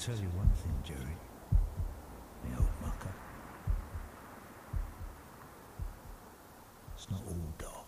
tell you one thing, Jerry. The old mucker. It's not all dark.